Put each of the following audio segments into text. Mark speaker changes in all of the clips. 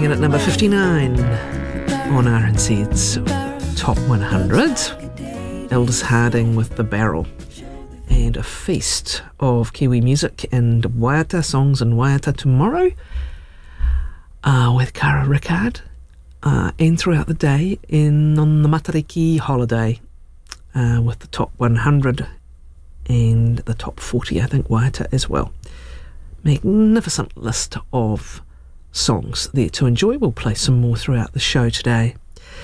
Speaker 1: in at number 59 on RNZ's Top 100. Aldous Harding with The Barrel. And a feast of Kiwi music and Waiata songs in Waiata tomorrow with Cara Rickard and throughout the day on the Matariki holiday with the Top 100 and the Top 40, I think, Waiata as well. Magnificent list of songs there to enjoy. We'll play some more throughout the show today.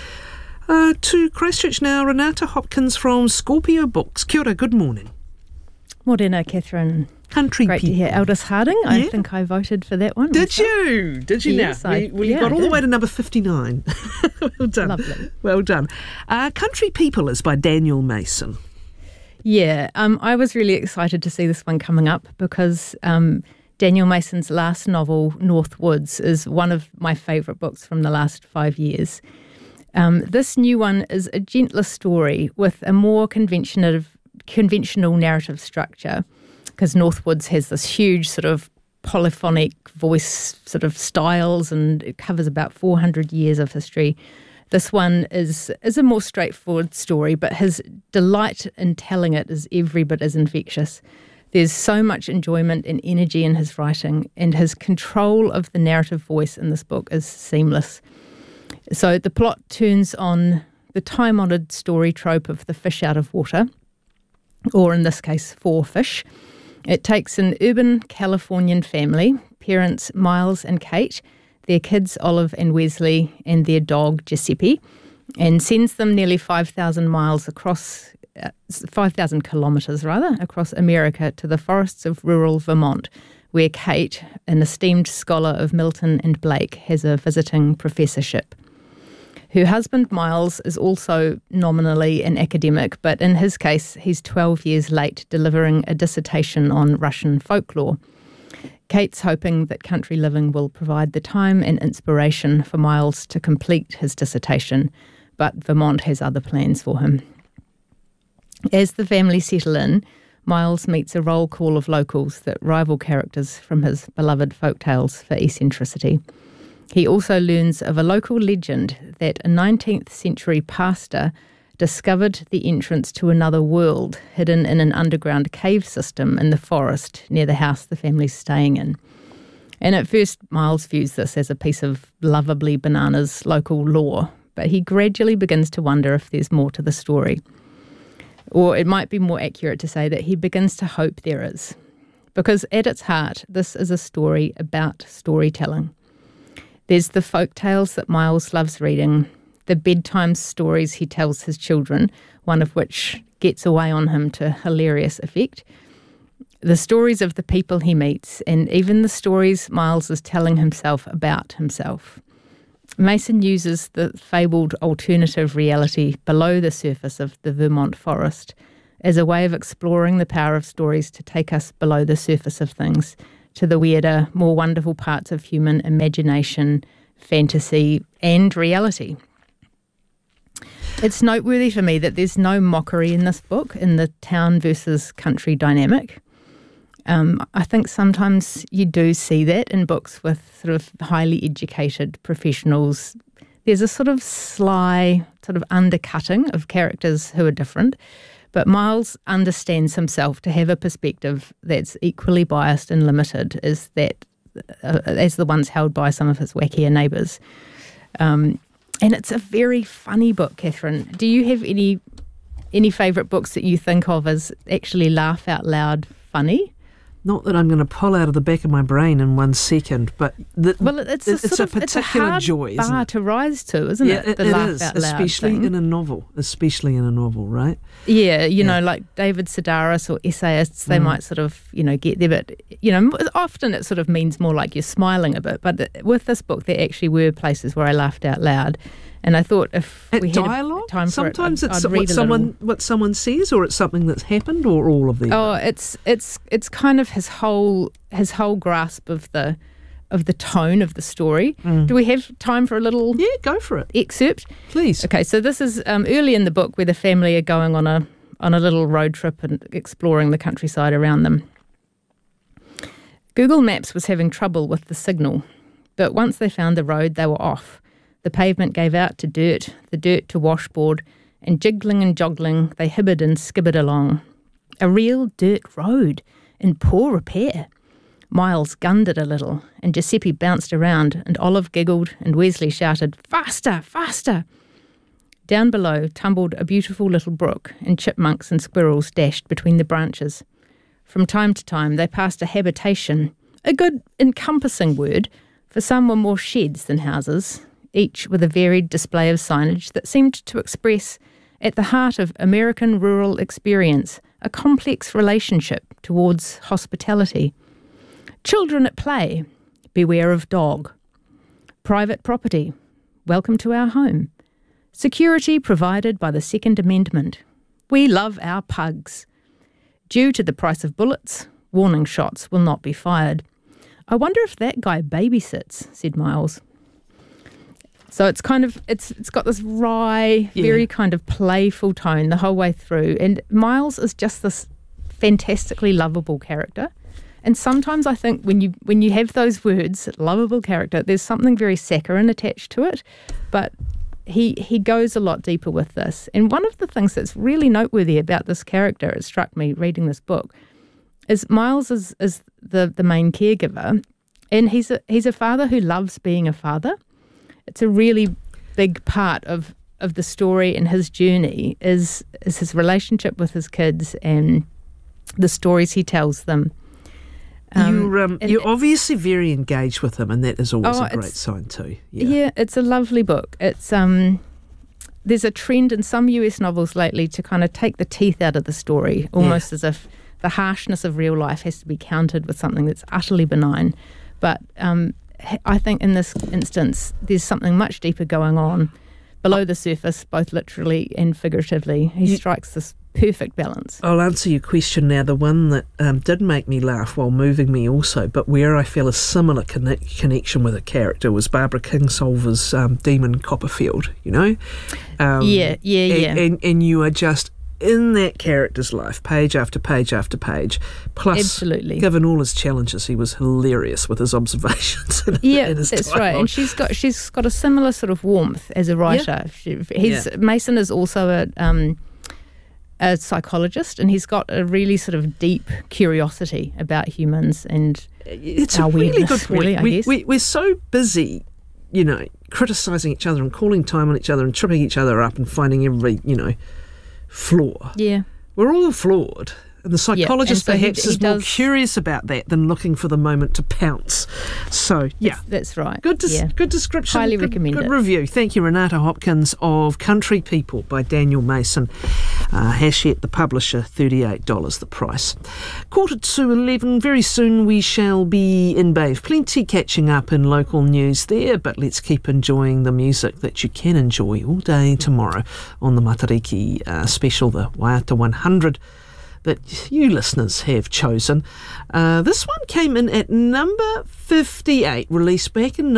Speaker 1: To Christchurch now, Renata Hopkins from Scorpio Books. Kia ora, good morning.
Speaker 2: Morena, Catherine.
Speaker 1: Country
Speaker 2: Great
Speaker 1: people.
Speaker 2: to hear Aldous Harding. Yeah. I think I voted for that one.
Speaker 1: Did you? Did you
Speaker 2: yes,
Speaker 1: now? You got all the way to number 59. Well done.
Speaker 2: Lovely.
Speaker 1: Well done. Country People is by Daniel Mason.
Speaker 2: Yeah, I was really excited to see this one coming up because Daniel Mason's last novel, Northwoods, is one of my favourite books from the last 5 years. This new one is a gentler story with a more conventional narrative structure, because Northwoods has this huge sort of polyphonic voice sort of styles, and it covers about 400 years of history. This one is a more straightforward story, but his delight in telling it is every bit as infectious. There's so much enjoyment and energy in his writing, and his control of the narrative voice in this book is seamless. So the plot turns on the time-honoured story trope of the fish out of water, or in this case, 4 fish. It takes an urban Californian family, parents Miles and Kate, their kids Olive and Wesley, and their dog Giuseppe, and sends them nearly 5,000 miles across, 5,000 kilometres rather, across America to the forests of rural Vermont, where Kate, an esteemed scholar of Milton and Blake, has a visiting professorship. Her husband, Miles, is also nominally an academic, but in his case, he's 12 years late delivering a dissertation on Russian folklore. Kate's hoping that country living will provide the time and inspiration for Miles to complete his dissertation, but Vermont has other plans for him. As the family settle in, Miles meets a roll call of locals that rival characters from his beloved folktales for eccentricity. He also learns of a local legend that a 19th century pastor discovered the entrance to another world hidden in an underground cave system in the forest near the house the family's staying in. And at first, Miles views this as a piece of lovably bananas local lore, but he gradually begins to wonder if there's more to the story. Or it might be more accurate to say that he begins to hope there is. Because at its heart, this is a story about storytelling. There's the folk tales that Miles loves reading, the bedtime stories he tells his children, one of which gets away on him to hilarious effect, the stories of the people he meets, and even the stories Miles is telling himself about himself. Mason uses the fabled alternative reality below the surface of the Vermont forest as a way of exploring the power of stories to take us below the surface of things, to the weirder, more wonderful parts of human imagination, fantasy, and reality. It's noteworthy for me that there's no mockery in this book, in the town versus country dynamic. I think sometimes you do see that in books with sort of highly educated professionals. There's a sort of sly sort of undercutting of characters who are different. But Miles understands himself to have a perspective that's equally biased and limited as the ones held by some of his wackier neighbours. And it's a very funny book, Catherine. Do you have any favourite books that you think of as actually laugh out loud funny?
Speaker 1: Not that I'm going to pull out of the back of my brain in 1 second, but it's a particular joy,
Speaker 2: bar
Speaker 1: isn't it?
Speaker 2: to rise to, isn't it?
Speaker 1: It is, especially in a novel. Especially in a novel, right?
Speaker 2: Yeah, you know, like David Sedaris or essayists, they might sort of, get there, but, often it sort of means more like you're smiling a bit. But with this book, there actually were places where I laughed out loud. And I thought if we
Speaker 1: dialogue?
Speaker 2: had time for
Speaker 1: sometimes
Speaker 2: it,
Speaker 1: it's
Speaker 2: I'd read
Speaker 1: what someone says, or it's something that's happened, or all of them.
Speaker 2: Oh, it's kind of his whole grasp of the tone of the story. Do we have time for a little?
Speaker 1: Yeah, go for it.
Speaker 2: Excerpt,
Speaker 1: please.
Speaker 2: Okay, so this is early in the book where the family are going on a little road trip and exploring the countryside around them. Google Maps was having trouble with the signal. But once they found the road, they were off. The pavement gave out to dirt, the dirt to washboard, and jiggling and joggling, they hibbered and skibbered along. A real dirt road, in poor repair. Miles gunned it a little, and Giuseppe bounced around, and Olive giggled, and Wesley shouted, "Faster, faster!" Down below tumbled a beautiful little brook, and chipmunks and squirrels dashed between the branches. From time to time they passed a habitation, a good encompassing word, for some were more sheds than houses, each with a varied display of signage that seemed to express, at the heart of American rural experience, a complex relationship towards hospitality. Children at play, beware of dog. Private property, welcome to our home. Security provided by the Second Amendment. We love our pugs. Due to the price of bullets, warning shots will not be fired. I wonder if that guy babysits, said Miles. So it's kind of, it's got this wry, very kind of playful tone the whole way through. And Miles is just this fantastically lovable character. And sometimes I think when you have those words, lovable character, there's something very saccharine attached to it. But he goes a lot deeper with this. And one of the things that's really noteworthy about this character, it struck me reading this book, is Miles is the main caregiver. And he's a father who loves being a father. It's a really big part of the story and his journey is his relationship with his kids and the stories he tells them.
Speaker 1: You're obviously very engaged with him, and that is always a great sign too.
Speaker 2: Yeah, it's a lovely book. It's there's a trend in some US novels lately to kind of take the teeth out of the story, almost as if the harshness of real life has to be countered with something that's utterly benign. But I think in this instance, there's something much deeper going on below the surface, both literally and figuratively. He strikes this perfect balance.
Speaker 1: I'll answer your question now. The one that did make me laugh while moving me also, but where I felt a similar connection with a character was Barbara Kingsolver's Demon Copperfield, you know?
Speaker 2: Yeah.
Speaker 1: And you are just in that character's life, page after page after page. Plus,
Speaker 2: absolutely,
Speaker 1: given all his challenges, he was hilarious with his observations. And his
Speaker 2: that's
Speaker 1: dialogue.
Speaker 2: right. And she's got a similar sort of warmth as a writer. Mason is also a psychologist, and he's got a really sort of deep curiosity about humans and
Speaker 1: it's
Speaker 2: our
Speaker 1: a really
Speaker 2: weirdness,
Speaker 1: good point.
Speaker 2: Really, I guess.
Speaker 1: We're so busy, criticising each other and calling time on each other and tripping each other up and finding every, flaw.
Speaker 2: Yeah.
Speaker 1: We're all flawed. And the psychologist perhaps is more curious about that than looking for the moment to pounce. So,
Speaker 2: That's right.
Speaker 1: Good description.
Speaker 2: Highly recommend it.
Speaker 1: Good review. Thank you, Renata Hopkins of Country People by Daniel Mason. Hachette, the publisher, $38 the price. 11:15. Very soon we shall be in Bave. Plenty catching up in local news there, but let's keep enjoying the music that you can enjoy all day tomorrow on the Matariki special, the Waiata 100. That you listeners have chosen. This one came in at number 58, released back in